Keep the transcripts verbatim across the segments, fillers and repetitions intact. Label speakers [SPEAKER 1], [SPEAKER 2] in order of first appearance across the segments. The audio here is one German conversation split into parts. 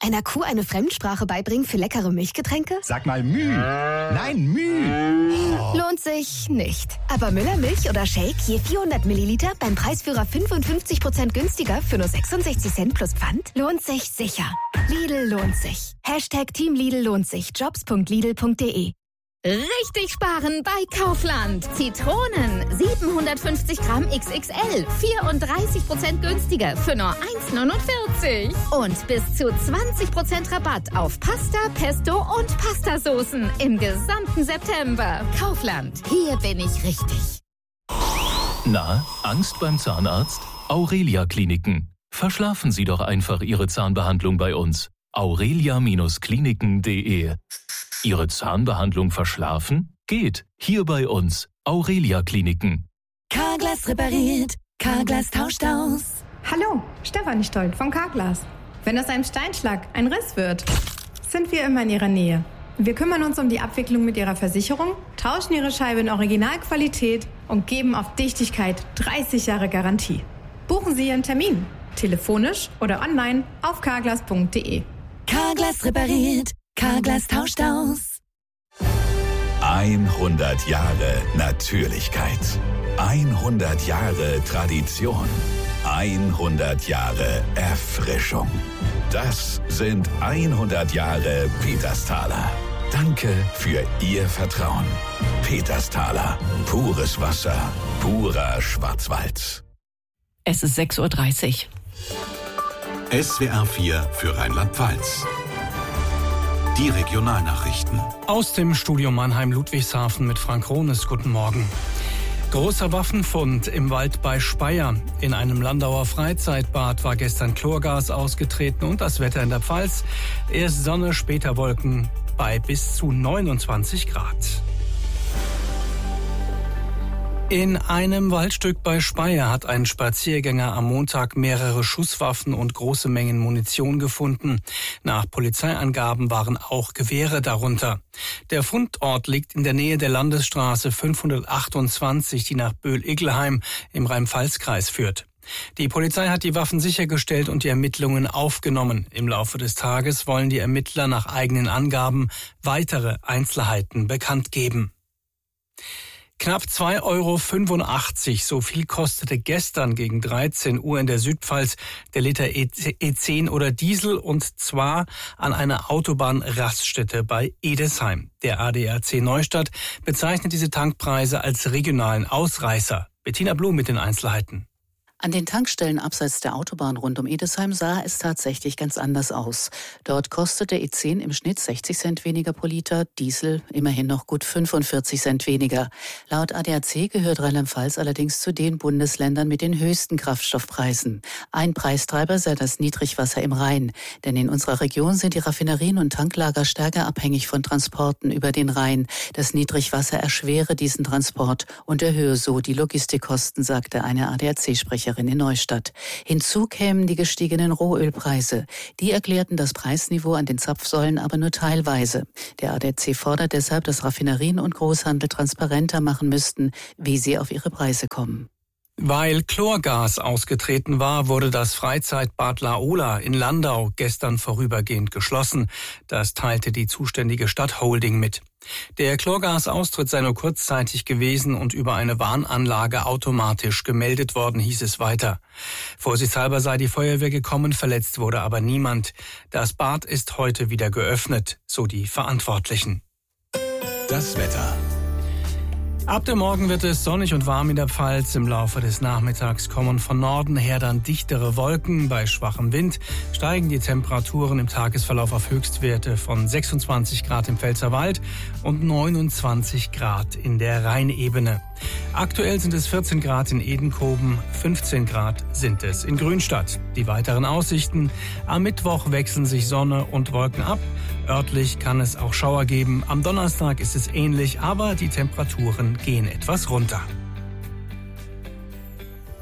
[SPEAKER 1] Einer Kuh eine Fremdsprache beibringen für leckere Milchgetränke?
[SPEAKER 2] Sag mal Müh. Nein, Müh.
[SPEAKER 1] Oh. Lohnt sich nicht. Aber Müller Milch oder Shake je vierhundert Milliliter beim Preisführer fünfundfünfzig Prozent günstiger für nur sechsundsechzig Cent plus Pfand? Lohnt sich sicher. Lidl lohnt sich. Hashtag Team Lidl lohnt sich. Jobs punkt lidl punkt de.
[SPEAKER 3] Richtig sparen bei Kaufland. Zitronen siebenhundertfünfzig Gramm X X L, vierunddreißig Prozent günstiger für nur eins neunundvierzig. Und bis zu zwanzig Prozent Rabatt auf Pasta, Pesto und Pastasoßen im gesamten September. Kaufland, hier bin ich richtig.
[SPEAKER 4] Na, Angst beim Zahnarzt? Aurelia Kliniken. Verschlafen Sie doch einfach Ihre Zahnbehandlung bei uns. aurelia Kliniken punkt de. Ihre Zahnbehandlung verschlafen? Geht. Hier bei uns. Aurelia Kliniken.
[SPEAKER 5] Carglass repariert. Carglass tauscht aus.
[SPEAKER 6] Hallo, Stefanie Stolt von Carglass. Wenn aus einem Steinschlag ein Riss wird, sind wir immer in Ihrer Nähe. Wir kümmern uns um die Abwicklung mit Ihrer Versicherung, tauschen Ihre Scheibe in Originalqualität und geben auf Dichtigkeit dreißig Jahre Garantie. Buchen Sie Ihren Termin. Telefonisch oder online auf carglass punkt de.
[SPEAKER 5] Carglass repariert. Carglass tauscht aus.
[SPEAKER 7] hundert Jahre Natürlichkeit. hundert Jahre Tradition. hundert Jahre Erfrischung. Das sind hundert Jahre Petersthaler. Danke für Ihr Vertrauen. Petersthaler. Pures Wasser. Purer Schwarzwald.
[SPEAKER 8] Es ist sechs Uhr dreißig.
[SPEAKER 9] S W R vier für Rheinland-Pfalz. Die Regionalnachrichten.
[SPEAKER 10] Aus dem Studio Mannheim-Ludwigshafen mit Frank Rohnes. Guten Morgen. Großer Waffenfund im Wald bei Speyer. In einem Landauer Freizeitbad war gestern Chlorgas ausgetreten und das Wetter in der Pfalz. Erst Sonne, später Wolken bei bis zu neunundzwanzig Grad. In einem Waldstück bei Speyer hat ein Spaziergänger am Montag mehrere Schusswaffen und große Mengen Munition gefunden. Nach Polizeiangaben waren auch Gewehre darunter. Der Fundort liegt in der Nähe der Landesstraße fünfhundertachtundzwanzig, die nach Böhl-Igelheim im Rhein-Pfalz-Kreis führt. Die Polizei hat die Waffen sichergestellt und die Ermittlungen aufgenommen. Im Laufe des Tages wollen die Ermittler nach eigenen Angaben weitere Einzelheiten bekannt geben. Knapp zwei Euro fünfundachtzig, so viel kostete gestern gegen dreizehn Uhr in der Südpfalz der Liter E zehn oder Diesel, und zwar an einer Autobahnraststätte bei Edesheim. Der A D A C Neustadt bezeichnet diese Tankpreise als regionalen Ausreißer. Bettina Blum mit den Einzelheiten.
[SPEAKER 11] An den Tankstellen abseits der Autobahn rund um Edesheim sah es tatsächlich ganz anders aus. Dort kostete E zehn im Schnitt sechzig Cent weniger pro Liter, Diesel immerhin noch gut fünfundvierzig Cent weniger. Laut A D A C gehört Rheinland-Pfalz allerdings zu den Bundesländern mit den höchsten Kraftstoffpreisen. Ein Preistreiber sei das Niedrigwasser im Rhein. Denn in unserer Region sind die Raffinerien und Tanklager stärker abhängig von Transporten über den Rhein. Das Niedrigwasser erschwere diesen Transport und erhöhe so die Logistikkosten, sagte eine A D A C-Sprecherin in Neustadt. Hinzu kämen die gestiegenen Rohölpreise. Die erklärten das Preisniveau an den Zapfsäulen aber nur teilweise. Der A D A C fordert deshalb, dass Raffinerien und Großhandel transparenter machen müssten, wie sie auf ihre Preise kommen.
[SPEAKER 10] Weil Chlorgas ausgetreten war, wurde das Freizeitbad Laola in Landau gestern vorübergehend geschlossen. Das teilte die zuständige Stadtholding mit. Der Chlorgasaustritt sei nur kurzzeitig gewesen und über eine Warnanlage automatisch gemeldet worden, hieß es weiter. Vorsichtshalber sei die Feuerwehr gekommen, verletzt wurde aber niemand. Das Bad ist heute wieder geöffnet, so die Verantwortlichen.
[SPEAKER 9] Das Wetter.
[SPEAKER 10] Ab dem Morgen wird es sonnig und warm in der Pfalz. Im Laufe des Nachmittags kommen von Norden her dann dichtere Wolken. Bei schwachem Wind steigen die Temperaturen im Tagesverlauf auf Höchstwerte von sechsundzwanzig Grad im Pfälzerwald und neunundzwanzig Grad in der Rheinebene. Aktuell sind es vierzehn Grad in Edenkoben, fünfzehn Grad sind es in Grünstadt. Die weiteren Aussichten: am Mittwoch wechseln sich Sonne und Wolken ab. Örtlich kann es auch Schauer geben. Am Donnerstag ist es ähnlich, aber die Temperaturen gehen etwas runter.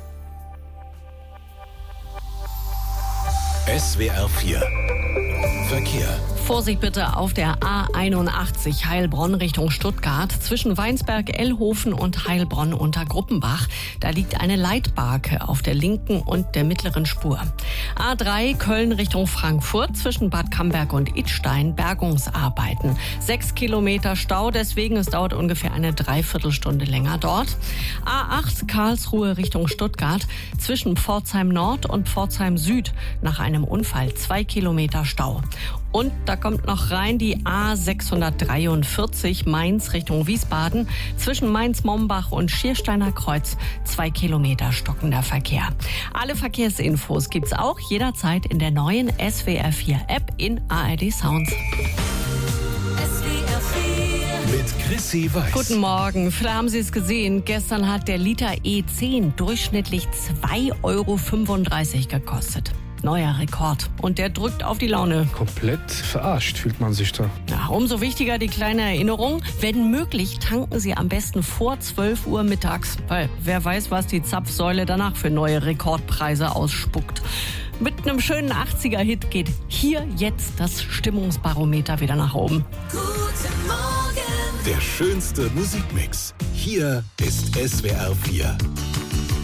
[SPEAKER 9] S W R vier Verkehr.
[SPEAKER 8] Vorsicht bitte auf der A einundachtzig Heilbronn Richtung Stuttgart zwischen Weinsberg, Ellhofen und Heilbronn unter Gruppenbach. Da liegt eine Leitbarke auf der linken und der mittleren Spur. A drei Köln Richtung Frankfurt zwischen Bad Camberg und Idstein Bergungsarbeiten. Sechs Kilometer Stau, deswegen es dauert ungefähr eine Dreiviertelstunde länger dort. A acht Karlsruhe Richtung Stuttgart zwischen Pforzheim Nord und Pforzheim Süd nach einem Unfall. Zwei Kilometer Stau. Und da kommt noch rein die A sechshundertdreiundvierzig Mainz Richtung Wiesbaden. Zwischen Mainz-Mombach und Schiersteiner Kreuz zwei Kilometer stockender Verkehr. Alle Verkehrsinfos gibt's auch jederzeit in der neuen S W R vier App in A R D Sounds.
[SPEAKER 9] Mit Chrissy Weiß.
[SPEAKER 8] Guten Morgen. Vielleicht haben Sie es gesehen. Gestern hat der Liter E zehn durchschnittlich zwei Euro fünfunddreißig gekostet. Neuer Rekord. Und der drückt auf die Laune.
[SPEAKER 12] Komplett verarscht fühlt man sich da.
[SPEAKER 8] Ja, umso wichtiger die kleine Erinnerung. Wenn möglich, tanken Sie am besten vor zwölf Uhr mittags. Weil wer weiß, was die Zapfsäule danach für neue Rekordpreise ausspuckt. Mit einem schönen achtziger-Hit geht hier jetzt das Stimmungsbarometer wieder nach oben.
[SPEAKER 9] Guten Morgen. Der schönste Musikmix. Hier ist S W R vier.